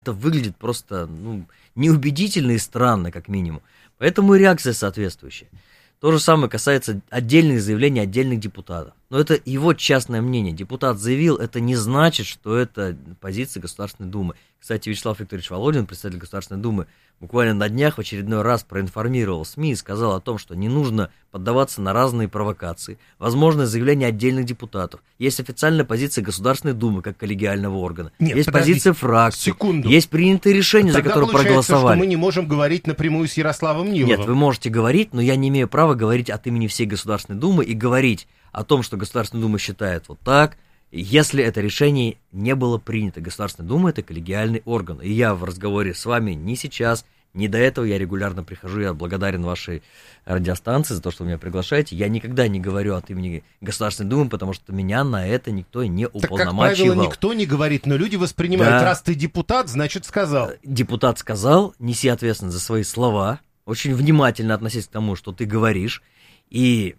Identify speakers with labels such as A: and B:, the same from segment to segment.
A: это выглядит просто неубедительно и странно, как минимум. Поэтому и реакция соответствующая. То же самое касается отдельных заявлений отдельных депутатов. Но это его частное мнение. Депутат заявил, это не значит, что это позиция Государственной Думы. Кстати, Вячеслав Викторович Володин, председатель Государственной Думы, буквально на днях в очередной раз проинформировал СМИ и сказал о том, что не нужно поддаваться на разные провокации, возможно, заявления отдельных депутатов. Есть официальная позиция Государственной Думы как коллегиального органа.
B: Нет,
A: есть позиция фракции.
B: Секунду.
A: Есть принятые решения,
B: Тогда
A: за которые
B: получается,
A: проголосовали.
B: что мы не можем говорить напрямую с Ярославом Ниловым.
A: Нет, вы можете говорить, но я не имею права говорить от имени всей Государственной Думы и говорить о том, что Государственная Дума считает вот так, если это решение не было принято. Государственная Дума — это коллегиальный орган. И я в разговоре с вами ни сейчас, ни до этого, я регулярно прихожу, я благодарен вашей радиостанции за то, что вы меня приглашаете. Я никогда не говорю от имени Государственной Думы, потому что меня на это никто не уполномачивал.
B: Так, как правило, никто не говорит, но люди воспринимают, раз ты депутат, значит сказал.
A: Депутат сказал, неси ответственность за свои слова, очень внимательно относись к тому, что ты говоришь, и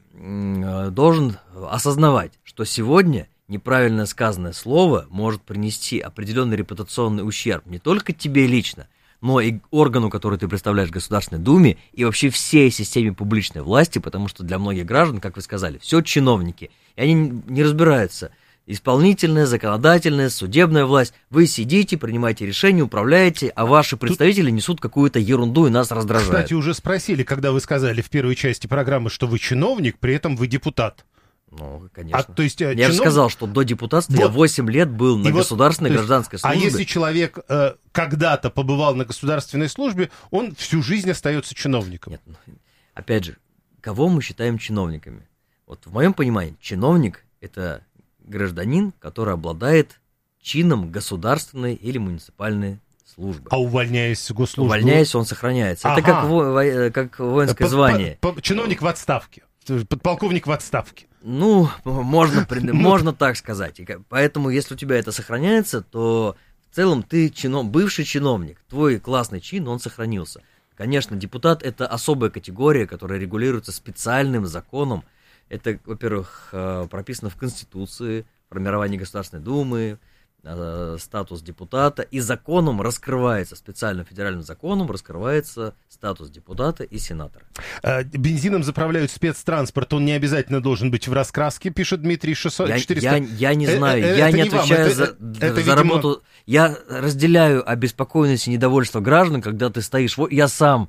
A: должен осознавать, что сегодня неправильно сказанное слово может принести определенный репутационный ущерб не только тебе лично, но и органу, который ты представляешь в Государственной Думе, и вообще всей системе публичной власти, потому что для многих граждан, как вы сказали, все чиновники, и они не разбираются. Исполнительная, законодательная, судебная власть. Вы сидите, принимаете решения, управляете, а ваши представители несут какую-то ерунду и нас раздражают.
B: Кстати, уже спросили, когда вы сказали в первой части программы, что вы чиновник, при этом вы депутат.
A: Ну, конечно.
B: То есть,
A: я же сказал, что до депутатства я 8 лет был на государственной гражданской службе.
B: А если человек когда-то побывал на государственной службе, он всю жизнь остается чиновником?
A: Нет, опять же, кого мы считаем чиновниками? Вот в моем понимании чиновник — это гражданин, который обладает чином государственной или муниципальной службы.
B: А увольняясь с госслужбы?
A: Увольняясь, он сохраняется. Это как воинское звание.
B: Чиновник в отставке, подполковник в отставке.
A: Ну, можно так сказать. И поэтому, если у тебя это сохраняется, то в целом ты бывший чиновник, твой классный чин, он сохранился. Конечно, депутат — это особая категория, которая регулируется специальным законом. Это, во-первых, прописано в Конституции, формирование Государственной Думы, статус депутата, и законом раскрывается, специальным федеральным законом раскрывается статус депутата и сенатора.
B: Бензином заправляют спецтранспорт, он не обязательно должен быть в раскраске, пишет Дмитрий 400.
A: Я не знаю, я не отвечаю за работу. Я разделяю обеспокоенность и недовольство граждан, когда ты стоишь. Я сам,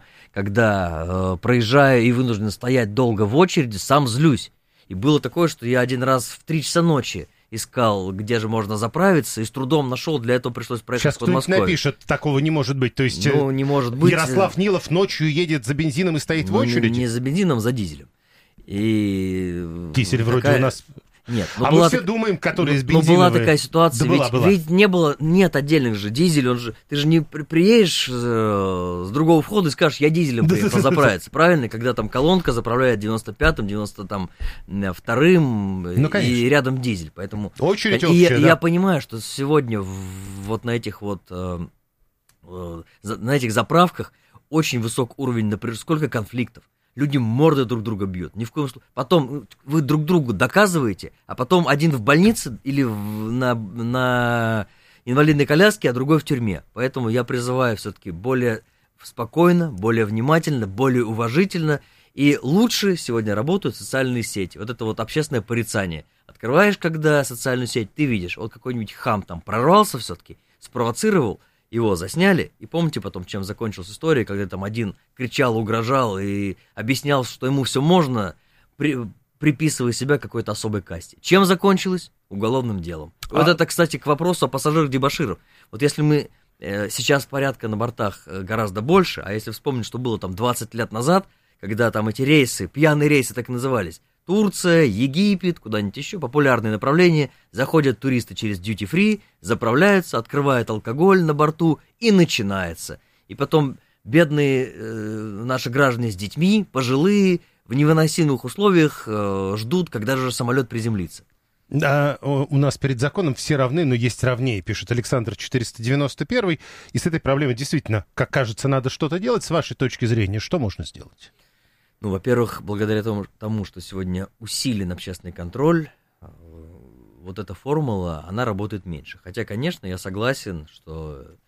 A: когда проезжаю и вынужден стоять долго в очереди, сам злюсь. И было такое, что я один раз в 3 часа ночи искал, где же можно заправиться, и с трудом нашел, для этого пришлось проехать в Подмосковье.
B: Сейчас кто-нибудь напишет, такого не может быть. То есть
A: не может быть.
B: Ярослав Нилов ночью едет за бензином и стоит в очереди?
A: Не за бензином, за дизелем.
B: Дизель вроде у нас...
A: Нет,
B: мы все думаем, которые с бензиновые.
A: Но была такая ситуация,
B: да
A: ведь нет отдельных же дизелей, ты же не приедешь с другого входа и скажешь, я дизелем приехал заправиться, правильно? Когда там колонка заправляет 95-м, 92-м, и рядом дизель, поэтому...
B: Очередь общая,
A: я понимаю, что сегодня вот на этих заправках очень высок уровень, например, сколько конфликтов. Люди морды друг друга бьют. Ни в коем случае. Потом вы друг другу доказываете, а потом один в больнице или на инвалидной коляске, а другой в тюрьме. Поэтому я призываю все-таки более спокойно, более внимательно, более уважительно. И лучше сегодня работают социальные сети. Вот это вот общественное порицание. Открываешь, когда социальную сеть, ты видишь, вот какой-нибудь хам там прорвался все-таки, спровоцировал, его засняли, и помните потом, чем закончилась история, когда там один кричал, угрожал и объяснял, что ему все можно, приписывая себя какой-то особой касте. Чем закончилось? Уголовным делом. Вот это, кстати, к вопросу о пассажирах-дебоширах. Вот если мы сейчас порядка на бортах гораздо больше, а если вспомнить, что было там 20 лет назад, когда там эти рейсы, пьяные рейсы так и назывались, Турция, Египет, куда-нибудь еще, популярные направления, заходят туристы через duty-free, заправляются, открывают алкоголь на борту, и начинается. И потом бедные наши граждане с детьми, пожилые, в невыносимых условиях ждут, когда же самолет приземлится.
B: Да, у нас перед законом все равны, но есть равнее, пишет Александр 491. И с этой проблемой действительно, как кажется, надо что-то делать. С вашей точки зрения, что можно сделать?
A: Ну, во-первых, благодаря тому, что сегодня усилен общественный контроль, вот эта формула, она работает меньше. Хотя, конечно, я согласен, что